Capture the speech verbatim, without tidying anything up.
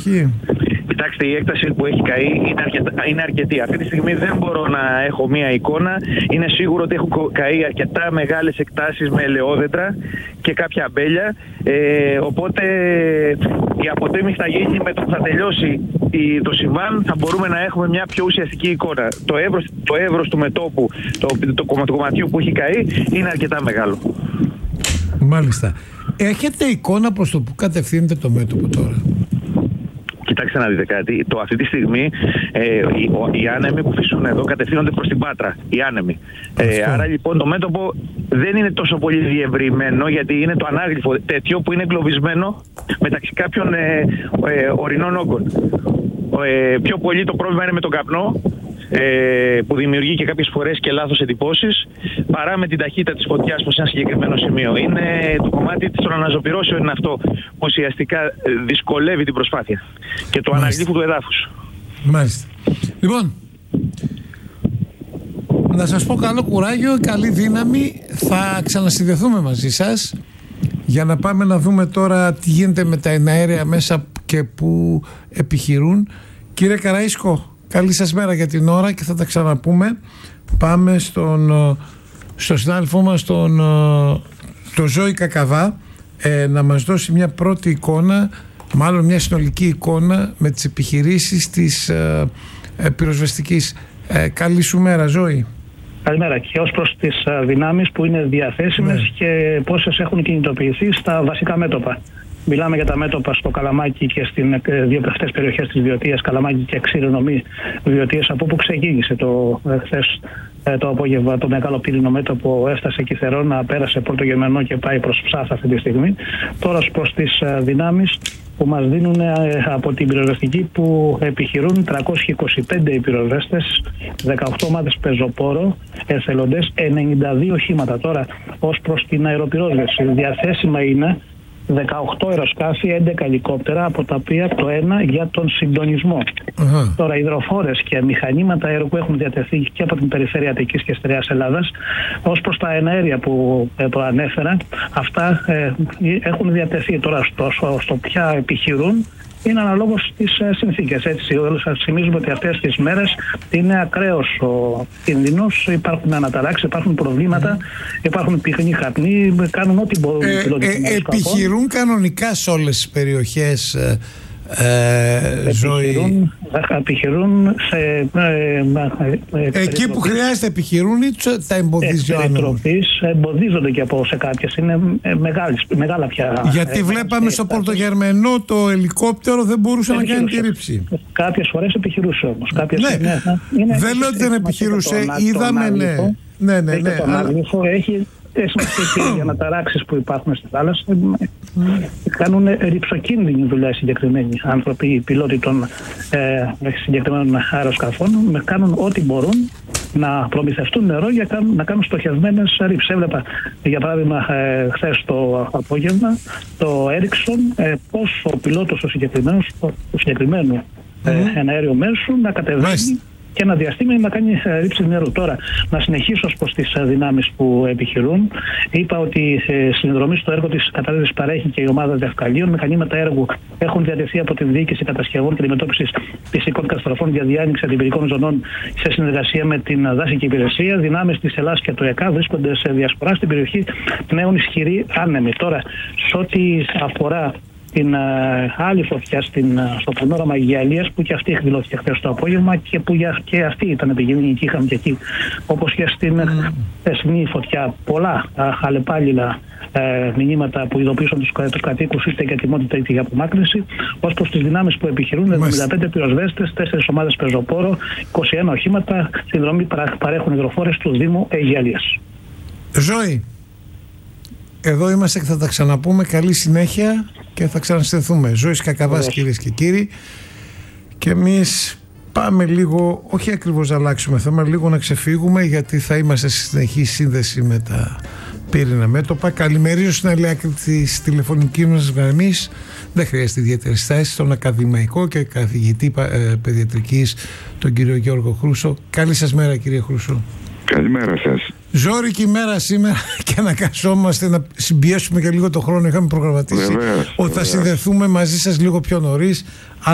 περιοχή? Κοιτάξτε, η έκταση που έχει καεί είναι, αρκετά, είναι αρκετή. Αυτή τη στιγμή δεν μπορώ να έχω μία εικόνα. Είναι σίγουρο ότι έχουν καεί αρκετά μεγάλες εκτάσεις με ελαιόδεντρα και κάποια αμπέλια. Ε, οπότε η αποτίμηση θα γίνει με το που θα τελειώσει η, το συμβάν. Θα μπορούμε να έχουμε μια πιο ουσιαστική εικόνα. Το εύρος, το εύρος του μετώπου, το, το, το, το κομματιού που έχει καεί, είναι αρκετά μεγάλο. Μάλιστα. Έχετε εικόνα προς το που κατευθύνεται το μέτωπο τώρα? Κοιτάξτε να δείτε κάτι. Το, αυτή τη στιγμή ε, οι, οι άνεμοι που φυσούν εδώ κατευθύνονται προς την Πάτρα. Οι άνεμοι. Ε, άρα λοιπόν το μέτωπο δεν είναι τόσο πολύ διευρυμένο, γιατί είναι το ανάγλυφο τέτοιο που είναι εγκλωβισμένο μεταξύ κάποιων ε, ε, ορεινών όγκων. Ε, πιο πολύ το πρόβλημα είναι με τον καπνό, ε, που δημιουργεί και κάποιες φορές και λάθος εντυπώσεις, παρά με την ταχύτητα της φωτιάς που σε ένα συγκεκριμένο σημείο. Είναι το κομμάτι των αναζωπυρώσεων, είναι αυτό που ουσιαστικά δυσκολεύει την προσπάθεια και το αναγλύφου του εδάφους. Μάλιστα. Λοιπόν, να σας πω καλό κουράγιο, καλή δύναμη. Θα ξανασυνδεθούμε μαζί σας για να πάμε να δούμε τώρα τι γίνεται με τα εναέρια μέσα και που επιχειρούν. Κύριε Καραΐσκο, καλή σας μέρα για την ώρα και θα τα ξαναπούμε. Πάμε στον, στον συνάδελφό μας, τον, τον Ζώη Κακαβά, ε, να μας δώσει μια πρώτη εικόνα, μάλλον μια συνολική εικόνα με τις επιχειρήσεις της ε, ε, πυροσβεστικής. Ε, καλή σου μέρα, Ζώη. Καλημέρα. Και ως προς τις δυνάμεις που είναι διαθέσιμες, ναι, και πόσες έχουν κινητοποιηθεί στα βασικά μέτωπα. Μιλάμε για τα μέτωπα στο Καλαμάκι και στις δύο αυτές περιοχές της Βιωτίας, Καλαμάκι και Ξηρονομí Βιωτίας, από όπου ξεκίνησε το χθες το απόγευμα το μεγάλο πύρινο μέτωπο, έφτασε Κιθερώνα, πέρασε Πόρτο Γερμανό και πάει προς Ψάθα αυτή τη στιγμή. Τώρα προς τις δυνάμεις που μας δίνουν από την πυροσβεστική που επιχειρούν τριακόσιοι είκοσι πέντε οι πυροσβέστες, δεκαοκτώ ομάδες πεζοπόρο, εθελοντές, ενενήντα δύο οχήματα. Τώρα ως προς την αεροπυρόσβεση διαθέσιμα είναι δεκαοκτώ αεροσκάφη, έντεκα ελικόπτερα, από τα οποία το ένα για τον συντονισμό. Uh-huh. Τώρα, υδροφόρες και μηχανήματα αέρου που έχουν διατεθεί και από την περιφέρεια Αττικής και Στερεάς Ελλάδας, ως προς τα εναέρια που ε, προανέφερα, αυτά ε, έχουν διατεθεί. Τώρα, στο, στο, στο ποια επιχειρούν, είναι αναλόγως στις ε, συνθήκες. Έτσι, όλους σας θυμίζουμε ότι αυτές τις μέρες είναι ακραίος ο κίνδυνος, υπάρχουν αναταράξεις, υπάρχουν προβλήματα, mm. υπάρχουν πυκνοί χαπνοί, κάνουν ό,τι μπορούν. Ε, ε, ε, επιχειρούν κανονικά σε όλες τις περιοχές, ε, ε, Ζωή? Επιχειρούν σε... Ε, ε, εκεί που χρειάζεται επιχειρούν ή τα εμποδίζει ο άνεμος? Εμποδίζονται και από σε κάποιες, είναι μεγάλες, μεγάλα πια. Γιατί ε, βλέπαμε ε, στο Πορτογερμενό το ελικόπτερο δεν μπορούσε να κάνει τη ρήψη. Κάποιες φορές επιχειρούσε όμως. Κάποιες ναι, είναι, είναι, δεν λέω ότι δεν επιχειρούσε, είδαμε, ναι. Ναι, ναι, ναι. Το Μάγνηθο έχει σημασία και οι αναταράξεις που υπάρχουν στη θάλασσα. Κάνουν ρυψοκίνδυνη δουλειά οι συγκεκριμένοι άνθρωποι, οι πιλότοι των ε, συγκεκριμένων αεροσκαφών, με κάνουν ό,τι μπορούν να προμηθευτούν νερό για να, να κάνουν στοχευμένες ρήψεις. Έβλεπα, για παράδειγμα, ε, χθες το απόγευμα, το Έριξον, ε, πώς ο πιλότος ο συγκεκριμένος, του συγκεκριμένου ε, mm-hmm. εναέριο μέσου να κατεβαίνει nice. και ένα διαστήμα να κάνει ρήψη νερού. Τώρα, να συνεχίσω προς τις δυνάμεις που επιχειρούν. Είπα ότι ε, συνδρομή στο έργο της κατάρτισης παρέχει και η ομάδα Δευκαλίων. Μηχανήματα έργου έχουν διατεθεί από την Διοίκηση Κατασκευών και Αντιμετώπισης Φυσικών Καταστροφών για διάνοιξη αντιπυρικών ζωνών σε συνεργασία με την Δάσικη Υπηρεσία. Δυνάμεις της Ελλάδας και του ΕΚΑ βρίσκονται σε διασπορά στην περιοχή πνέουν ισχυροί άνεμοι. Τώρα, σε ό,τι αφορά την uh, άλλη φωτιά στην, uh, στο πανόραμα Αγιαλίας, που και αυτή εκδηλώθηκε χθες το απόγευμα και που για, και αυτή ήταν επικίνδυνη και είχαμε και εκεί, όπως και στην θεσμή mm. φωτιά, πολλά uh, αλλεπάλληλα uh, μηνύματα που ειδοποιούσαν τους, τους κατοίκους είτε για τιμότητα είτε για απομάκρυνση. Ως προς τις δυνάμεις που επιχειρούν, εβδομήντα πέντε πυροσβέστες, τέσσερις ομάδες πεζοπόρο, είκοσι ένα οχήματα, συνδρομή παρά, παρέχουν υδροφόρες του Δήμου Αγιαλίας. Ζωή, εδώ είμαστε και θα τα ξαναπούμε. Καλή συνέχεια και θα ξανασυνθούμε. Ζώης Κακαβάς, κυρίες και κύριοι. Και εμείς πάμε λίγο, όχι ακριβώς να αλλάξουμε θέμα, λίγο να ξεφύγουμε, γιατί θα είμαστε σε συνεχή σύνδεση με τα πύρινα μέτωπα. Καλημερίζω στην άλλη άκρη της τηλεφωνικής μας γραμμής. Δεν χρειάζεται ιδιαίτερη στάση, στον ακαδημαϊκό και καθηγητή ε, παιδιατρικής, τον κύριο Γιώργο Χρούσο. Καλή σας μέρα, κύριε Χρούσο. Καλημέρα σας. Ζώρικη ημέρα σήμερα και αναγκαζόμαστε να συμπιέσουμε και λίγο το χρόνο. Είχαμε προγραμματίσει βεβαίως, ότι θα συνδεθούμε μαζί σας λίγο πιο νωρίς.